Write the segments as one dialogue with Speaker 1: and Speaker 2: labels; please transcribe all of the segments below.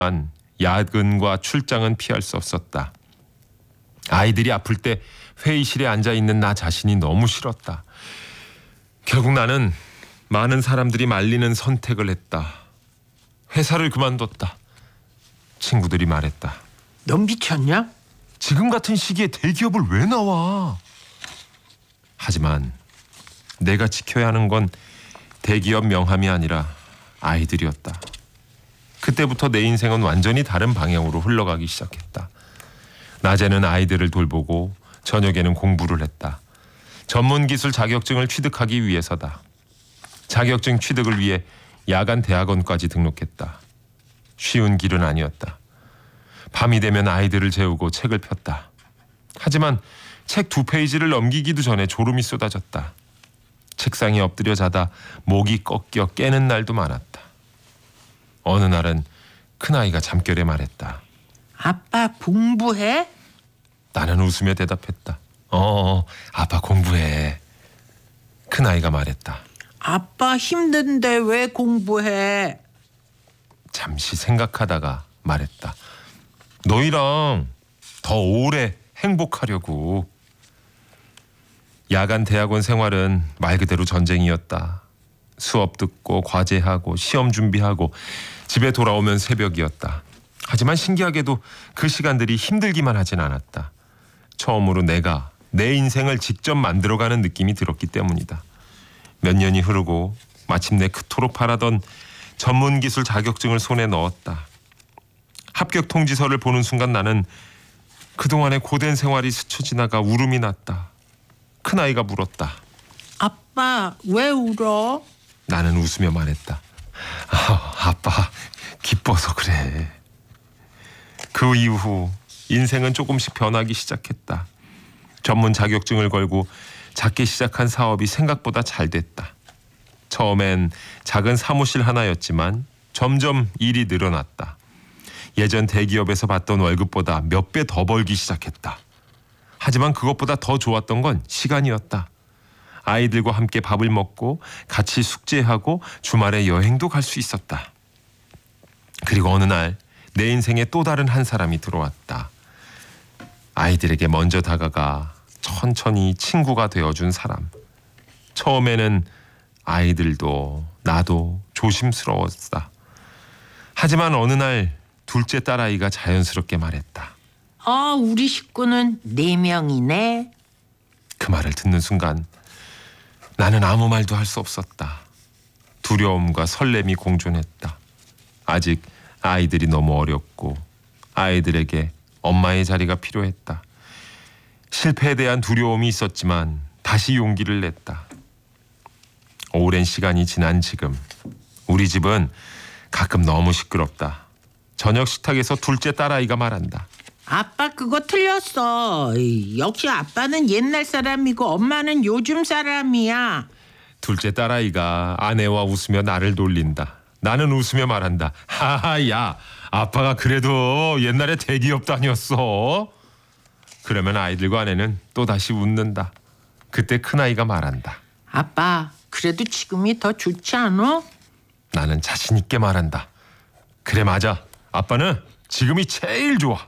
Speaker 1: 야근과 출장은 피할 수 없었다. 아이들이 아플 때 회의실에 앉아있는 나 자신이 너무 싫었다. 결국 나는 많은 사람들이 말리는 선택을 했다. 회사를 그만뒀다. 친구들이 말했다.
Speaker 2: 넌 미쳤냐?
Speaker 1: 지금 같은 시기에 대기업을 왜 나와? 하지만 내가 지켜야 하는 건 대기업 명함이 아니라 아이들이었다. 그때부터 내 인생은 완전히 다른 방향으로 흘러가기 시작했다. 낮에는 아이들을 돌보고 저녁에는 공부를 했다. 전문기술 자격증을 취득하기 위해서다. 자격증 취득을 위해 야간 대학원까지 등록했다. 쉬운 길은 아니었다. 밤이 되면 아이들을 재우고 책을 폈다. 하지만 책 2페이지를 넘기기도 전에 졸음이 쏟아졌다. 책상에 엎드려 자다 목이 꺾여 깨는 날도 많았다. 어느 날은 큰아이가 잠결에 말했다.
Speaker 2: 아빠 공부해?
Speaker 1: 나는 웃으며 대답했다. 아빠 공부해. 큰아이가 말했다.
Speaker 2: 아빠 힘든데 왜 공부해?
Speaker 1: 잠시 생각하다가 말했다. 너희랑 더 오래 행복하려고. 야간 대학원 생활은 말 그대로 전쟁이었다. 수업 듣고 과제하고 시험 준비하고 집에 돌아오면 새벽이었다. 하지만 신기하게도 그 시간들이 힘들기만 하진 않았다. 처음으로 내가 내 인생을 직접 만들어가는 느낌이 들었기 때문이다. 몇 년이 흐르고 마침내 그토록 바라던 전문기술 자격증을 손에 넣었다. 합격 통지서를 보는 순간 나는 그동안의 고된 생활이 스쳐 지나가 울음이 났다. 큰아이가 물었다.
Speaker 2: 아빠 왜 울어?
Speaker 1: 나는 웃으며 말했다. 아빠 기뻐서 그래. 그 이후 인생은 조금씩 변하기 시작했다. 전문 자격증을 걸고 작게 시작한 사업이 생각보다 잘 됐다. 처음엔 작은 사무실 하나였지만 점점 일이 늘어났다. 예전 대기업에서 받던 월급보다 몇 배 더 벌기 시작했다. 하지만 그것보다 더 좋았던 건 시간이었다. 아이들과 함께 밥을 먹고 같이 숙제하고 주말에 여행도 갈 수 있었다. 그리고 어느 날 내 인생에 또 다른 한 사람이 들어왔다. 아이들에게 먼저 다가가 천천히 친구가 되어준 사람. 처음에는 아이들도 나도 조심스러웠다. 하지만 어느 날 둘째 딸아이가 자연스럽게 말했다.
Speaker 2: 우리 식구는 4명이네.
Speaker 1: 그 말을 듣는 순간 나는 아무 말도 할 수 없었다. 두려움과 설렘이 공존했다. 아직 아이들이 너무 어렸고 아이들에게 엄마의 자리가 필요했다. 실패에 대한 두려움이 있었지만 다시 용기를 냈다. 오랜 시간이 지난 지금 우리 집은 가끔 너무 시끄럽다. 저녁 식탁에서 둘째 딸아이가 말한다.
Speaker 2: 아빠 그거 틀렸어. 역시 아빠는 옛날 사람이고 엄마는 요즘 사람이야.
Speaker 1: 둘째 딸아이가 아내와 웃으며 나를 놀린다. 나는 웃으며 말한다. 하하야, 아빠가 그래도 옛날에 대기업 다녔어. 그러면 아이들과 아내는 또다시 웃는다. 그때 큰아이가 말한다.
Speaker 2: 아빠 그래도 지금이 더 좋지 않아?
Speaker 1: 나는 자신 있게 말한다. 그래 맞아. 아빠는 지금이 제일 좋아.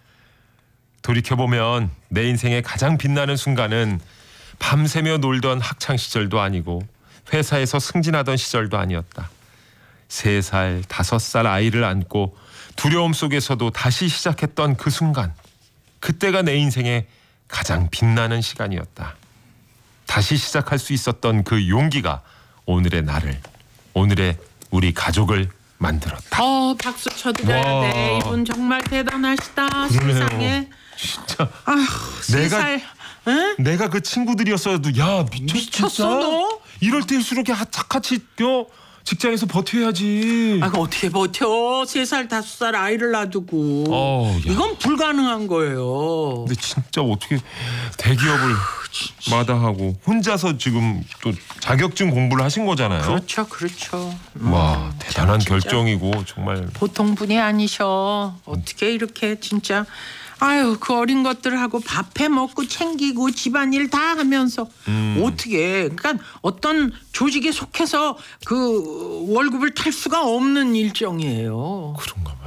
Speaker 1: 돌이켜보면 내 인생의 가장 빛나는 순간은 밤새며 놀던 학창시절도 아니고 회사에서 승진하던 시절도 아니었다. 3살, 5살 아이를 안고 두려움 속에서도 다시 시작했던 그 순간. 그때가 내 인생의 가장 빛나는 시간이었다. 다시 시작할 수 있었던 그 용기가 오늘의 나를, 오늘의 우리 가족을 만들었다.
Speaker 2: 박수 쳐드려야 돼. 이분 정말 대단하시다.
Speaker 1: 그러네요.
Speaker 2: 세상에.
Speaker 1: 진짜
Speaker 2: 아휴,
Speaker 1: 내가
Speaker 2: 3살. 응?
Speaker 1: 내가 그 친구들이었어도 야
Speaker 2: 미쳤어 너?
Speaker 1: 이럴 때일수록 착같이 직장에서 버텨야지.
Speaker 2: 그 어떻게 버텨? 3살 5살 아이를 놔두고.
Speaker 1: 야.
Speaker 2: 이건 불가능한 거예요.
Speaker 1: 근데 진짜 어떻게 대기업을 마다하고 혼자서 지금 또 자격증 공부를 하신 거잖아요.
Speaker 2: 그렇죠.
Speaker 1: 와 대단한
Speaker 2: 진짜
Speaker 1: 결정이고 정말
Speaker 2: 보통 분이 아니셔. 어떻게 이렇게 진짜 그 어린 것들하고 밥 해 먹고 챙기고 집안일 다 하면서 어떻게 그러니까 어떤 조직에 속해서 그 월급을 탈 수가 없는 일정이에요.
Speaker 1: 그런가 봐.